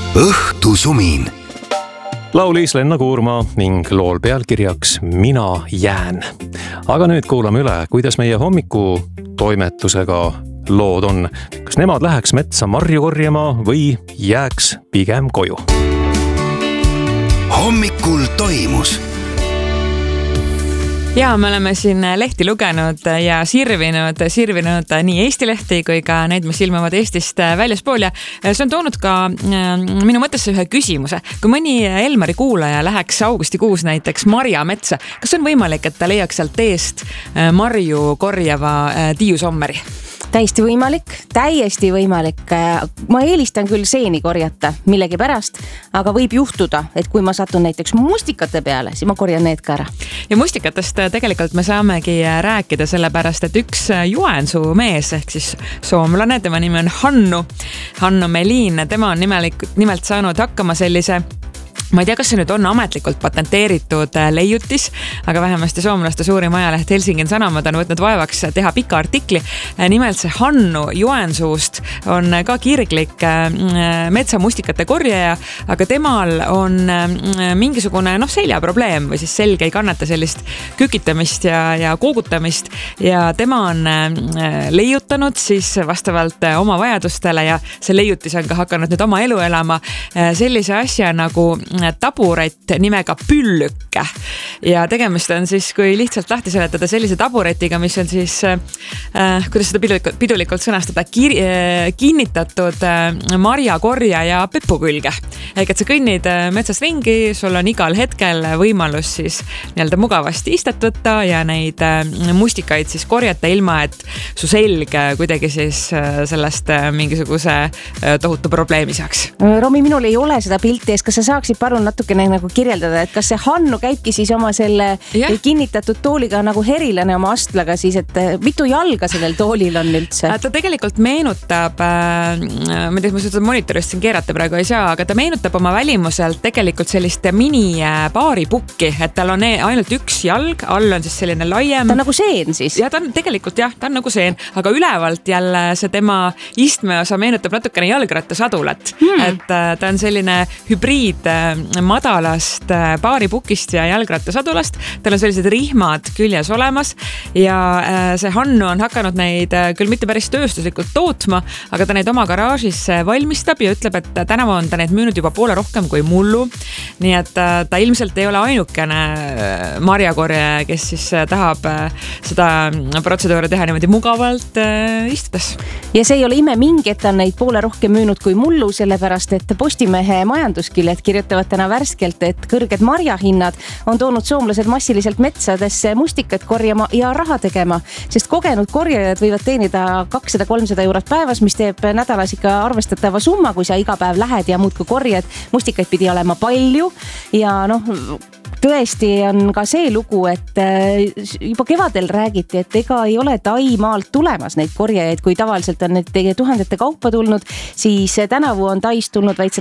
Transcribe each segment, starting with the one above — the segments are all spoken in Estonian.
Õhtusumin. Laulis Lenna Kuurma ning lool pealkirjaks Mina jään. Aga nüüd kuulame üle, kuidas meie hommiku toimetusega lood on. Kas nemad läheks metsa marju korjama või jääks pigem koju? Hommikul toimus. Ja me oleme siin lehti lugenud ja sirvinud nii Eesti lehti kui ka neid, mis ilmuvad Eestist väljaspool ja see on toonud ka minu mõttesse ühe küsimuse. Kui mõni Elmari kuulaja läheks augustikuus näiteks marjametsa, kas on võimalik, et ta leiaks sealt teest marju korjava Tiiu Sommeri? Täiesti võimalik. Ma eelistan küll seeni korjata millegi pärast, aga võib juhtuda, et kui ma satun näiteks mustikate peale, siis ma korjan need ka ära. Ja mustikatest tegelikult me saamegi rääkida sellepärast, et üks Joensuu mees ehk siis soomlane, tema nimi on Hannu Melin, tema on nimelt saanud hakkama sellise, ma ei tea, kas see nüüd on ametlikult patenteeritud leiutis, aga vähemasti soomlaste suurim ajaleht Helsingin Sanomat on võtnud vaevaks teha pika artikli. Nimelt see Hannu Joensuust on ka kirglik metsamustikate korjaja, aga temal on mingisugune seljaprobleem või siis selge ei kannata sellist kükitamist ja koogutamist ja tema on leiutanud siis vastavalt oma vajadustele ja see leiutis on ka hakanud nüüd oma elu elama sellise asja nagu taburet nimega Püllükke ja tegemist on siis, kui lihtsalt lahti seletada sellise taburetiga, mis on siis, kuidas seda pidulikult sõnastada, kinnitatud marjakorja ja pepu külge. Ehk et sa kõnnid metsas ringi, sul on igal hetkel võimalus siis nii-öelda mugavasti istet võtta ja neid mustikaid siis korjata ilma, et su selg kuidagi siis sellest mingisuguse tohutu probleemi saaks. Romi, minul ei ole seda pilti ees, kas sa saaksid palun natukene nagu kirjeldada, et kas see Hannu käibki siis oma selle kinnitatud tooliga nagu herilane oma astlaga siis, et mitu jalga sellel toolil on üldse? Ta tegelikult meenutab, ma ei tea, ma seda monitorist siin keerata praegu ei saa, aga ta meenutab oma välimuselt tegelikult sellist mini baaripukki, et tal on ainult üks jalg, all on siis selline laiem. Ta on nagu seen siis? Ja ta on tegelikult ta on nagu seen, aga ülevalt jälle see tema istmeosa meenutab natukene jalgrattasadulat, et ta on selline hübriid madalast baaripukist ja jalgrattasadulast. Tal on sellised rihmad küljes olemas ja see Hannu on hakanud neid küll mitte päris tööstuslikult tootma, aga ta neid oma garaažis valmistab ja ütleb, et tänavu on ta neid müünud juba poole rohkem kui mullu. Nii et ta ilmselt ei ole ainukene marjakorjaja, kes siis tahab seda protseduuri teha niimoodi mugavalt istudes. Ja see ei ole ime mingi, et ta on neid poole rohkem müünud kui mullu, sellepärast et Postimehe majandusküljed kirjutavad täna värskelt, et kõrged marjahinnad on toonud soomlased massiliselt metsadesse mustikad korjama ja raha tegema, sest kogenud korjajad võivad teenida 200-300 eurot päevas, mis teeb nädalas ikka arvestatava summa, kui sa iga päev lähed ja muudkui korjad. Mustikaid pidi olema palju ja tõesti on ka see lugu, et juba kevadel räägiti, et ega ei ole Taimaalt tulemas neid korjajaid, kui tavaliselt on need tuhandete kaupa tulnud, siis tänavu on Tais tulnud vaid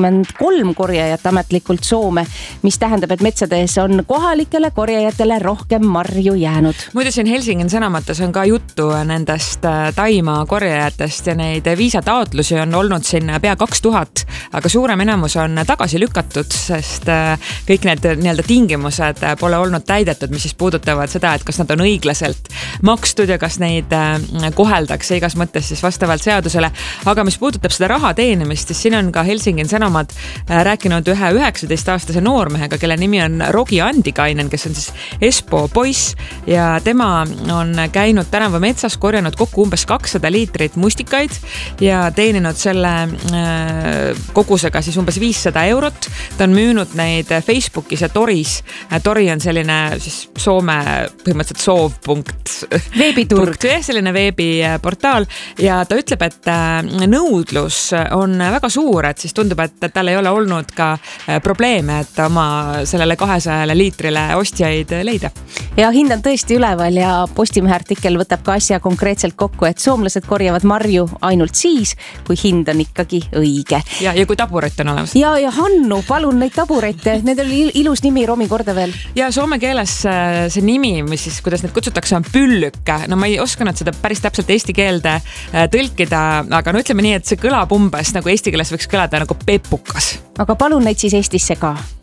123 korjajat ametlikult Soome, mis tähendab, et metsades on kohalikele korjajatele rohkem marju jäänud. Muidu siin Helsingin Sanomates on ka juttu nendest Taimaa korjajatest ja neid viisataotlusi on olnud siin pea 2000, aga suurem enamus on tagasi lükatud, sest kõik need nii-öelda tingimused pole olnud täidetud, mis siis puudutavad seda, et kas nad on õiglaselt makstud ja kas neid koheldakse igas mõttes siis vastavalt seadusele. Aga mis puudutab seda raha teenimist, siis siin on ka Helsingin Sanomat rääkinud ühe 19-aastase noormehega, kelle nimi on Rogi Andikainen, kes on siis Espoo poiss ja tema on käinud tänavu metsas, korjanud kokku umbes 200 liitrit mustikaid ja teeninud selle kogusega siis umbes 500 eurot. Ta on müünud neid Facebookis ja Toris. Tori on selline siis Soome põhimõtteliselt soov.punkt. Veebiturg. Selline veebiportaal ja ta ütleb, et nõudlus on väga suur, et siis tundub, et tal ei ole olnud ka probleeme, et oma sellele 200 liitrile ostjaid leida. Ja hind on tõesti üleval ja Postimehe artikkel võtab ka asja konkreetselt kokku, et soomlased korjavad marju ainult siis, kui hind on ikkagi õige. Ja kui taburet on olemas. Ja Hannu, palun neid taburette, need oli ilus nimi Romi, korda veel. Ja soome keeles see nimi, mis siis, kuidas neid kutsutakse, on püllükke. No ma ei osanud seda päris täpselt eesti keelde tõlkida, aga no ütleme nii, et see kõlab umbes nagu eesti keeles võiks kõlada nagu pepukas. Aga palun neid siis Eestisse ka.